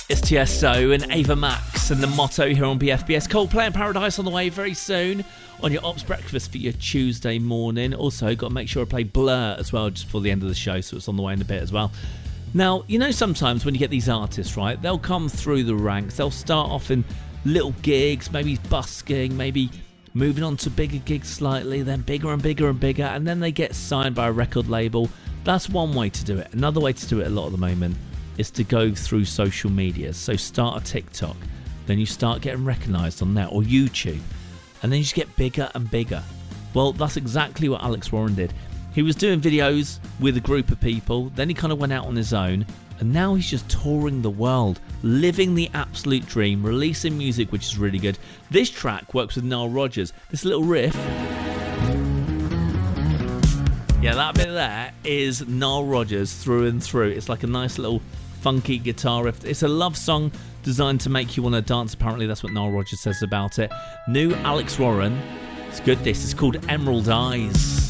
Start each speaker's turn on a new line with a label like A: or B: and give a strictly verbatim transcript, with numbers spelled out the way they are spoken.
A: It's Tiesto and Ava Max and The Motto here on B F B S. Coldplay in Paradise on the way very soon on your Ops Breakfast for your Tuesday morning. Also, got to make sure I play Blur as well just before the end of the show, so it's on the way in a bit as well. Now, you know sometimes when you get these artists, right, they'll come through the ranks. They'll start off in little gigs, maybe busking, maybe moving on to bigger gigs slightly, then bigger and bigger and bigger, and then they get signed by a record label. That's one way to do it. Another way to do it a lot at the moment is to go through social media. So start a TikTok, then you start getting recognised on that, or YouTube, and then you just get bigger and bigger. Well, that's exactly what Alex Warren did. He was doing videos with a group of people, then he kind of went out on his own, and now he's just touring the world, living the absolute dream, releasing music which is really good. This track works with Nile Rodgers. This little riff, yeah, that bit there is Nile Rodgers through and through. It's like a nice little funky guitar riff. It's a love song designed to make you want to dance. Apparently that's what Nile Rodgers says about it. New Alex Warren. It's good. This is called Emerald Eyes.